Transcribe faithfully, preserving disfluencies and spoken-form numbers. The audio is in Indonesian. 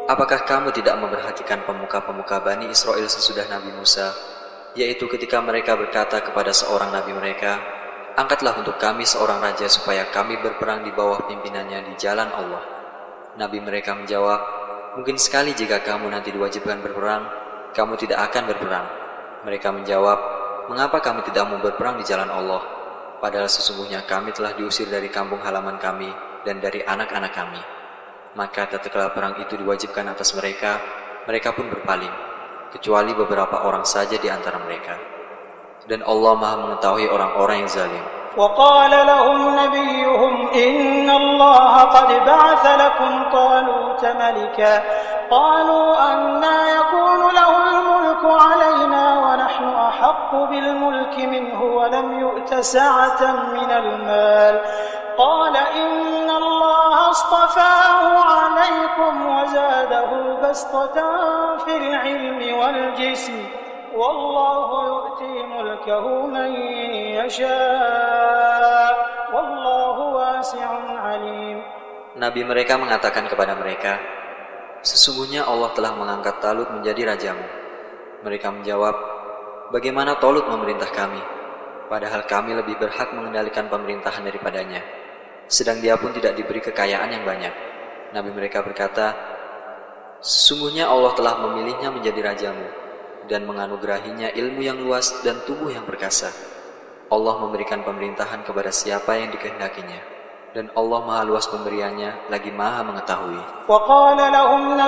Apakah kamu tidak memperhatikan pemuka-pemuka Bani Israel sesudah Nabi Musa, yaitu ketika mereka berkata kepada seorang nabi mereka, "Angkatlah untuk kami seorang raja supaya kami berperang di bawah pimpinannya di jalan Allah." Nabi mereka menjawab, "Mungkin sekali jika kamu nanti diwajibkan berperang, kamu tidak akan berperang." Mereka menjawab, "Mengapa kami tidak mau berperang di jalan Allah? Padahal sesungguhnya kami telah diusir dari kampung halaman kami dan dari anak-anak kami." Maka tatkala perang itu diwajibkan atas mereka, mereka pun berpaling, kecuali beberapa orang saja di antara mereka. Dan Allah Maha mengetahui orang-orang yang zalim. وقال لهم نبيهم إن الله قد بعث لكم طالوت ملكا قالوا أنى يكون له الملك علينا ونحن أحق بالملك منه ولم يؤت سعة من المال قال إن الله اصطفاه عليكم وزاده بسطة في العلم والجسم والله يؤتي ملكه من يشاء والله واسع عليم. Nabi mereka mengatakan kepada mereka, "Sesungguhnya Allah telah mengangkat Talut menjadi rajamu." Mereka menjawab, "Bagaimana Talut memerintah kami? Padahal kami lebih berhak mengendalikan pemerintahan daripadanya. Sedang dia pun tidak diberi kekayaan yang banyak." Nabi mereka berkata, "Sesungguhnya Allah telah memilihnya menjadi rajamu dan menganugerahinya ilmu yang luas dan tubuh yang perkasa. Allah memberikan pemerintahan kepada siapa yang dikehendakinya, dan Allah Maha luas pemberiannya lagi Maha mengetahui."